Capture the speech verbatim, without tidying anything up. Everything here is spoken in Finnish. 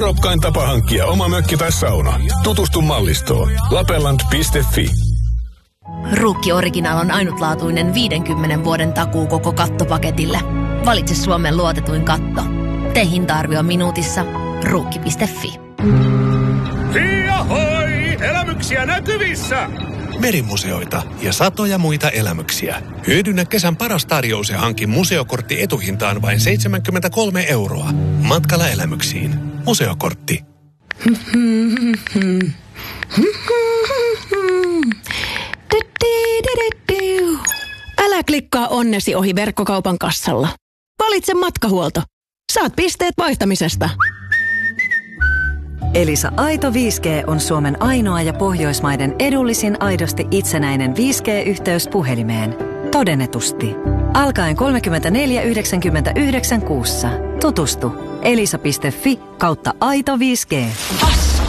Arvokkain tapa hankkia oma mökki tai sauna. Tutustu mallistoon. Lapeland piste fi. Ruukki Original on ainutlaatuinen viidenkymmenen vuoden takuu koko kattopaketille. Valitse Suomen luotetuin katto. Tee hinta-arvio minuutissa. Ruukki piste fi. Hiahoi! Elämyksiä näkyvissä! Merimuseoita ja satoja muita elämyksiä. Hyödynnä kesän paras tarjous ja hanki museokortti etuhintaan vain seitsemänkymmentäkolme euroa. Matkalla elämyksiin. Museokortti. Älä klikkaa onnesi ohi verkkokaupan kassalla. Valitse matkahuolto. Saat pisteet vaihtamisesta. Elisa Aito viisi G on Suomen ainoa ja Pohjoismaiden edullisin aidosti itsenäinen viisi G-yhteys puhelimeen. Todennetusti. Alkaen kolmekymmentäneljä yhdeksänkymmentäyhdeksän kuussa. Tutustu. elisa piste fi kautta aito viisi G.